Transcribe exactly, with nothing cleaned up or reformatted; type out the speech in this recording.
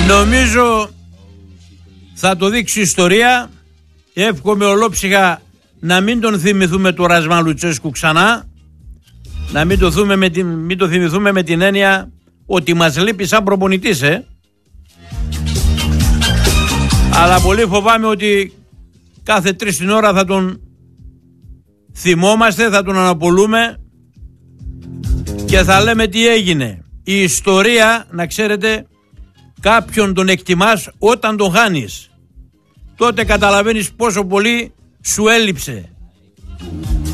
Νομίζω θα το δείξει η ιστορία. Εύχομαι ολόψυχα να μην τον θυμηθούμε του Ρασβάν Λουτσέσκου ξανά. Να μην το, με την, μην το θυμηθούμε με την έννοια ότι μας λείπει σαν προπονητής, ε. Αλλά πολύ φοβάμαι ότι κάθε τρεις την ώρα θα τον θυμόμαστε, θα τον αναπολούμε και θα λέμε τι έγινε. Η ιστορία, να ξέρετε, κάποιον τον εκτιμάς όταν τον χάνεις. Τότε καταλαβαίνεις πόσο πολύ σου έλειψε.